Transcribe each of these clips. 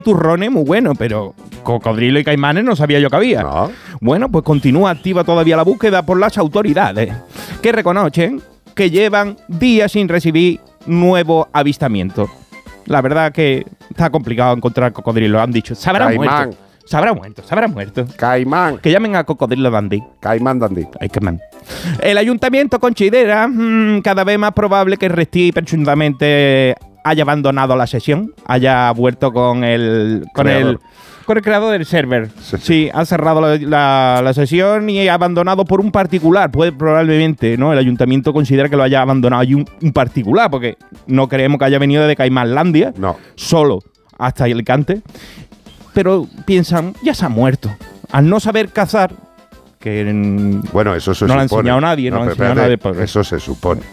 turrones muy buenos, pero cocodrilo y caimanes no sabía yo que había. No. Bueno, pues continúa activa todavía la búsqueda por las autoridades, que reconocen que llevan días sin recibir nuevo avistamiento. La verdad que está complicado encontrar cocodrilo, han dicho. Se habrá muerto. Se habrá muerto. Caimán. Que llamen a Cocodrilo Dandy. Caimán Dandy. Ay, caimán. El ayuntamiento considera cada vez más probable que Resti presuntamente haya abandonado la sesión, haya vuelto con el creador del server. Sí, ha cerrado la sesión y ha abandonado por un particular. Probablemente, ¿no? El ayuntamiento considera que lo haya abandonado un particular, porque no creemos que haya venido de Caimanlandia, solo hasta Alicante. Pero piensan, ya se ha muerto. Al no saber cazar, que bueno, eso se no supone. lo ha enseñado nadie, Eso se supone.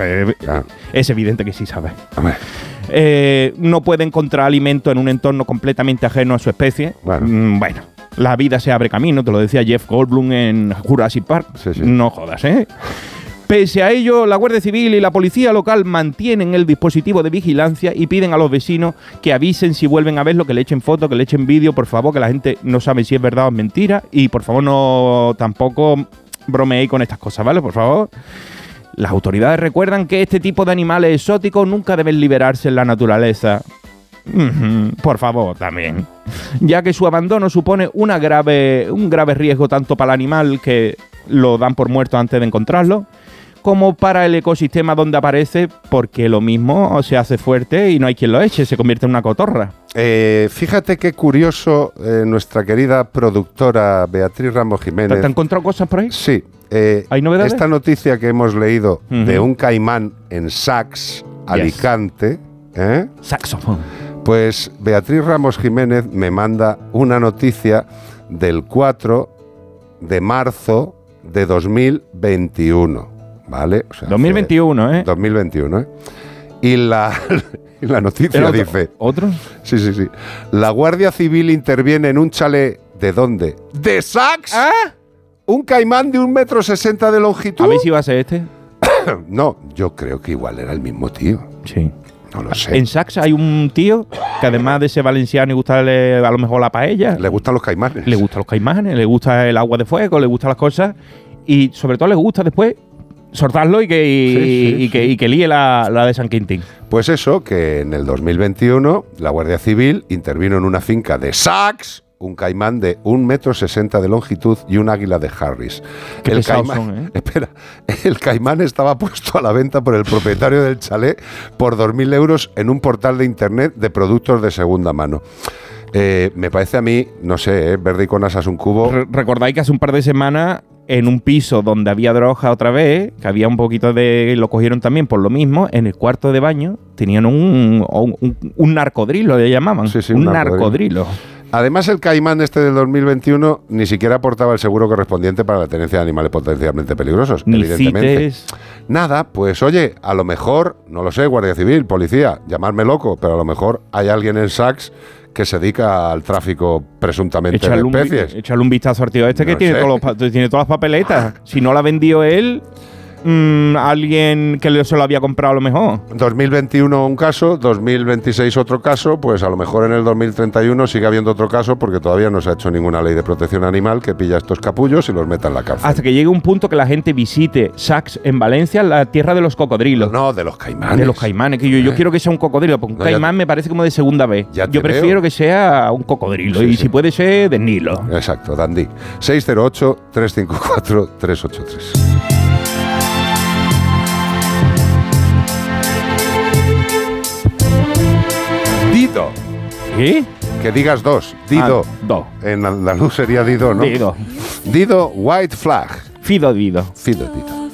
Es evidente que sí sabe. No puede encontrar alimento en un entorno completamente ajeno a su especie. Bueno, la vida se abre camino, te lo decía Jeff Goldblum en Jurassic Park. Sí. No jodas, ¿eh? Pese a ello, la Guardia Civil y la policía local mantienen el dispositivo de vigilancia y piden a los vecinos que avisen si vuelven a verlo, que le echen fotos, que le echen vídeo, por favor, que la gente no sabe si es verdad o es mentira. Y por favor, no tampoco bromeéis con estas cosas, ¿vale? Por favor. Las autoridades recuerdan que este tipo de animales exóticos nunca deben liberarse en la naturaleza. Por favor, también. Ya que su abandono supone un grave riesgo tanto para el animal, que lo dan por muerto antes de encontrarlo, como para el ecosistema donde aparece, porque lo mismo se hace fuerte y no hay quien lo eche, se convierte en una cotorra. Fíjate qué curioso, nuestra querida productora Beatriz Ramos Jiménez. ¿Te han encontrado cosas por ahí? Sí. ¿Hay novedades? Esta noticia que hemos leído de un caimán en Sax, Alicante. Saxofón. Pues Beatriz Ramos Jiménez me manda una noticia del 4 de marzo de 2021. ¿Vale? O sea, 2021, 2021, Y la noticia dice... ¿Otro? Sí. La Guardia Civil interviene en un chalet... ¿De dónde? ¡De Sax! ¿Ah? Un caimán de 1,60 m de longitud. A ver si va a ser este. No, yo creo que igual era el mismo tío. Sí. No lo sé. En Sax hay un tío que además de ser valenciano y gustarle a lo mejor la paella... Le gustan los caimanes. Le gustan los caimanes, le gusta el agua de fuego, le gustan las cosas y sobre todo le gusta después soltarlo y que líe la de San Quintín. Pues eso, que en el 2021 la Guardia Civil intervino en una finca de Sax, un caimán de 1,60 m de longitud y un águila de Harris. Qué pesados son, Espera, el caimán estaba puesto a la venta por el propietario del chalet por 2.000 euros en un portal de internet de productos de segunda mano. Me parece a mí, no sé, verde y con asas un cubo. Recordáis que hace un par de semanas, en un piso donde había droga otra vez, que había un poquito de... Lo cogieron también por lo mismo, en el cuarto de baño tenían un narcodrilo, le llamaban. Sí, un narcodrilo. Además, el caimán del 2021 ni siquiera aportaba el seguro correspondiente para la tenencia de animales potencialmente peligrosos, ni evidentemente. CITES. Nada, pues oye, a lo mejor, no lo sé, Guardia Civil, policía, llamadme loco, pero a lo mejor hay alguien en Sax que se dedica al tráfico presuntamente de especies. Échale un vistazo al tío No tiene todas las papeletas. Si no la vendió él, alguien que se lo había comprado a lo mejor. 2021 un caso, 2026 otro caso, pues a lo mejor en el 2031 sigue habiendo otro caso porque todavía no se ha hecho ninguna ley de protección animal que pilla a estos capullos y los meta en la cárcel. Hasta que llegue un punto que la gente visite Sax en Valencia, la tierra de los cocodrilos. No, de los caimanes. De los caimanes, que yo quiero que sea un cocodrilo, porque un caimán me parece como de segunda vez. Yo prefiero que sea un cocodrilo y si puede ser de Nilo. Exacto, Dandy. 608-354-383. Dido. ¿Sí? Que digas dos. Dido. Do. En andaluz sería Dido, ¿no? Dido. Dido White Flag. Fido Dido. Fido Dido.